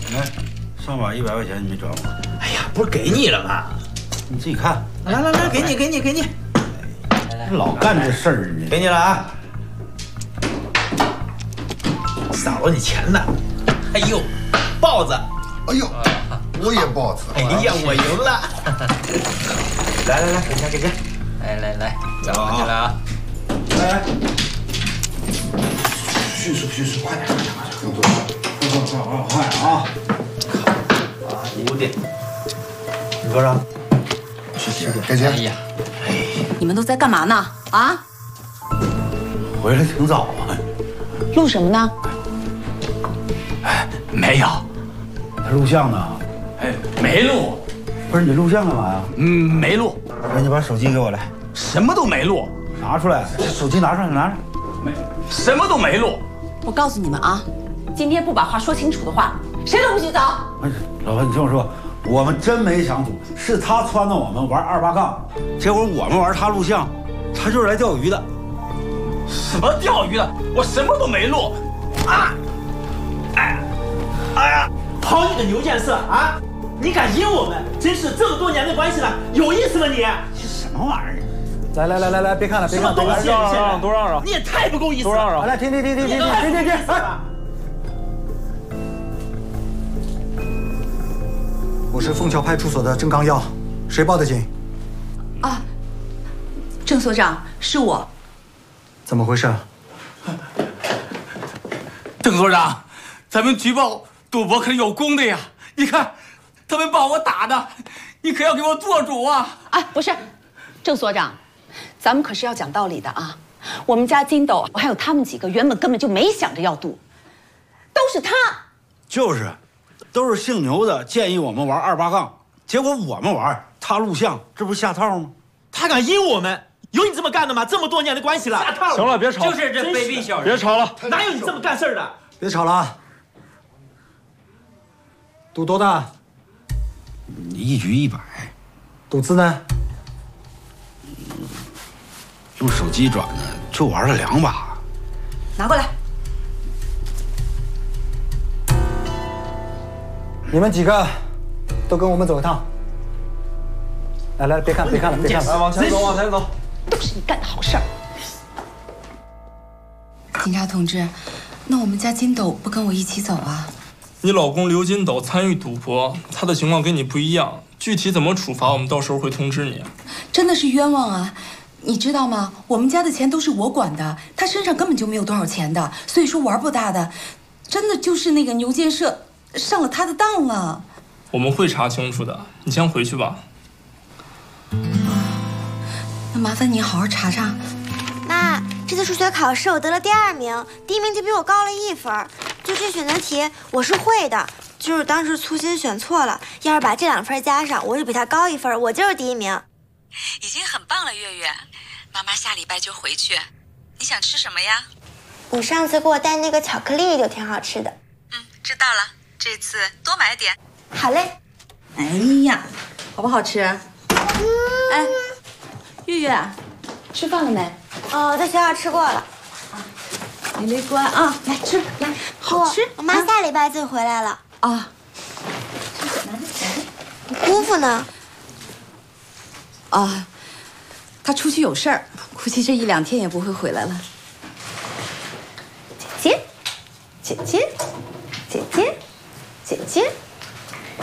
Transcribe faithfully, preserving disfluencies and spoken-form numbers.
来，上把一百块钱你没转我？ 哎呀，不是给你了吗？ 你自己看。 来来来，给你，给你，给你。 老干这事儿，你给你了啊！少了你钱了。哎呦，豹子！ 哎呦，我也豹子！ 哎呀，我赢了！来来来，给钱给钱！ 来来来，转过去了啊！ 来， 迅速迅速，快点快点快点， 快快快快快啊！ 啊，五点。你多少？ 谢谢，给钱。 哎呀， 你们都在干嘛呢？啊？ 回来挺早啊。 录什么呢？ 哎， 没有， 他录像呢。 哎，没录。 不是你录像干嘛呀？ 嗯，没录， 那你把手机给我来， 什么都没录， 拿出来，手机拿出来，拿着。 没，什么都没录。 我告诉你们啊，今天不把话说清楚的话，谁都不许走。 哎，老婆，你听我说，我们真没想赌，是他撺掇我们玩二八杠，结果我们玩他录像，他就是来钓鱼的。 什么钓鱼的？我什么都没录。啊！哎，哎呀！ 跑你个牛剑社啊！你敢阴我们，真是这么多年的关系了，有意思吗你？ 这什么玩意儿？ 来来来来来，别看了，别看了， 什么东西？ 让让让，多让让， 你也太不够意思了！ 多让让，来停停停停停停停停停！哎，我是凤桥派出所的郑刚耀，谁报的警？ 啊，郑所长，是我。 怎么回事？ 郑所长，咱们举报赌博可是有功的呀！你看，他们把我打的，你可要给我做主啊！ 哎，不是，郑所长，咱们可是要讲道理的啊。我们家金斗还有他们几个原本根本就没想着要赌，都是他。 就是，都是姓牛的建议我们玩二八杠，结果我们玩他录像，这不是下套吗？ 他敢阴我们，有你这么干的吗？这么多年的关系了，下套了。 行了，别吵， 就是这卑鄙小人！ 别吵了， 哪有你这么干事儿的？ 别吵了啊！赌多大？ 一局一百。 赌资呢？ 用手机转的，就玩了两把。 拿过来。 你们几个都跟我们走一趟。来来，别看别看了，别看了，来往前走，往前走。 都是你干的好事儿。 警察同志，那我们家金斗不跟我一起走啊？ 你老公刘金斗参与赌博，他的情况跟你不一样，具体怎么处罚，我们到时候会通知你。 真的是冤枉啊！你知道吗？我们家的钱都是我管的，他身上根本就没有多少钱的，所以说玩不大的，真的就是那个牛建设上了他的当了。 我们会查清楚的，你先回去吧。 那麻烦你好好查查。 妈，这次数学考试我得了第二名，第一名就比我高了一分。就这选择题我是会的，就是当时粗心选错了，要是把这两分加上，我就比他高一分，我就是第一名。 已经很棒了，月月。妈妈下礼拜就回去，你想吃什么呀？ 你上次给我带那个巧克力就挺好吃的。 嗯，知道了，这次多买点。 好嘞。 哎呀，好不好吃？嗯、哎，月月，吃饭了没？ 哦，在学校吃过了。 没没关啊，来吃，来，好吃。 我妈下礼拜就回来了。 啊。 姑父呢？ 啊，他出去有事儿，估计这一两天也不会回来了。姐姐，姐姐，姐姐，姐姐。